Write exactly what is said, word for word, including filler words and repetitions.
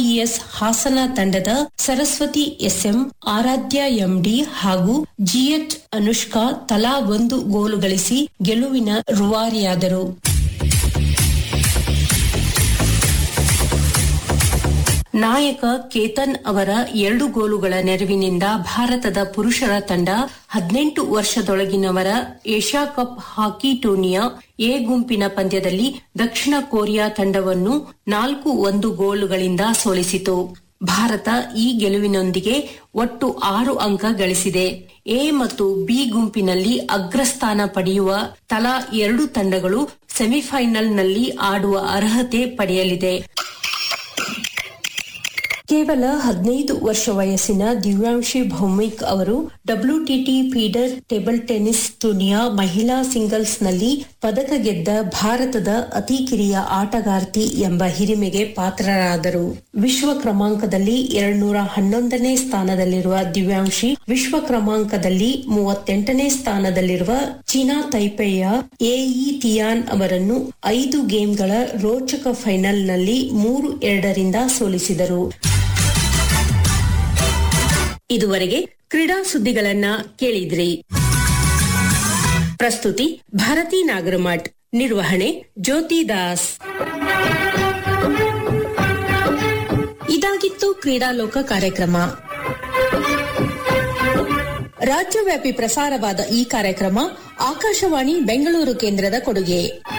MIS Hassan ತಂಡದ Saraswati S M, ಆರಾಧ್ಯ MD ಹಾಗೂ GH Anushka ತಲಾ ಒಂದು ಗೋಲು ಗಳಿಸಿ ಗೆಲುವಿನ ರೂವಾರಿಯಾದರು. ನಾಯಕ ಕೇತನ್ ಅವರ ಎರಡು ಗೋಲುಗಳ ನೆರವಿನಿಂದ ಭಾರತದ ಪುರುಷರ ತಂಡ ಹದಿನೆಂಟು ವರ್ಷದೊಳಗಿನವರ ಏಷ್ಯಾ ಕಪ್ ಹಾಕಿ ಟೂರ್ನಿಯ ಎ ಗುಂಪಿನ ಪಂದ್ಯದಲ್ಲಿ ದಕ್ಷಿಣ ಕೊರಿಯಾ ತಂಡವನ್ನು ನಾಲ್ಕು ಒಂದು ಗೋಲುಗಳಿಂದ ಸೋಲಿಸಿತು. ಭಾರತ ಈ ಗೆಲುವಿನೊಂದಿಗೆ ಒಟ್ಟು ಆರು ಅಂಕ ಗಳಿಸಿದೆ. ಎ ಮತ್ತು ಬಿ ಗುಂಪಿನಲ್ಲಿ ಅಗ್ರಸ್ಥಾನ ಪಡೆಯುವ ತಲಾ ಎರಡು ತಂಡಗಳು ಸೆಮಿಫೈನಲ್ನಲ್ಲಿ ಆಡುವ ಅರ್ಹತೆ ಪಡೆಯಲಿದೆ. ಕೇವಲ ಹದಿನೈದು ವರ್ಷ ವಯಸ್ಸಿನ ದಿವ್ಯಾಂಶಿ ಭೌಮಿಕ್ ಅವರು ಡಬ್ಲ್ಯೂಟಿಟಿ ಫೀಡರ್ ಟೇಬಲ್ ಟೆನ್ನಿಸ್ ಟೂರ್ನಿಯ ಮಹಿಳಾ ಸಿಂಗಲ್ಸ್ನಲ್ಲಿ ಪದಕ ಗೆದ್ದ ಭಾರತದ ಅತಿ ಕಿರಿಯ ಆಟಗಾರ್ತಿ ಎಂಬ ಹಿರಿಮೆಗೆ ಪಾತ್ರರಾದರು. ವಿಶ್ವ ಕ್ರಮಾಂಕದಲ್ಲಿ ಎರಡ್ನೂರ ಹನ್ನೊಂದನೇ ಸ್ಥಾನದಲ್ಲಿರುವ ದಿವ್ಯಾಂಶಿ ವಿಶ್ವ ಕ್ರಮಾಂಕದಲ್ಲಿ ಮೂವತ್ತೆಂಟನೇ ಸ್ಥಾನದಲ್ಲಿರುವ ಚೀನಾ ತೈಪೆಯ ಎಇ ತಿಯಾನ್ ಅವರನ್ನು ಐದು ಗೇಮ್ಗಳ ರೋಚಕ ಫೈನಲ್ನಲ್ಲಿ ಮೂರು ಎರಡರಿಂದ ಸೋಲಿಸಿದರು. ಇದುವರೆಗೆ ಕ್ರೀಡಾ ಸುದ್ದಿಗಳನ್ನ ಕೇಳಿದ್ರಿ. ಪ್ರಸ್ತುತಿ ಭಾರತಿ ನಾಗರಮಠ್, ನಿರ್ವಹಣೆ ಜ್ಯೋತಿ ದಾಸ್. ಇದಾಗಿತ್ತು ಕ್ರೀಡಾಲೋಕ ಕಾರ್ಯಕ್ರಮ. ರಾಜ್ಯವ್ಯಾಪಿ ಪ್ರಸಾರವಾದ ಈ ಕಾರ್ಯಕ್ರಮ ಆಕಾಶವಾಣಿ ಬೆಂಗಳೂರು ಕೇಂದ್ರದ ಕೊಡುಗೆ.